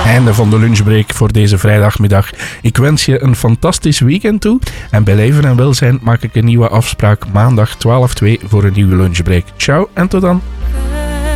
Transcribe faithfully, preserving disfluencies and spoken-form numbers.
Einde van de lunchbreak voor deze vrijdagmiddag. Ik wens je een fantastisch weekend toe. En bij Leven en Welzijn maak ik een nieuwe afspraak maandag twaalf twee voor een nieuwe lunchbreak. Ciao en tot dan.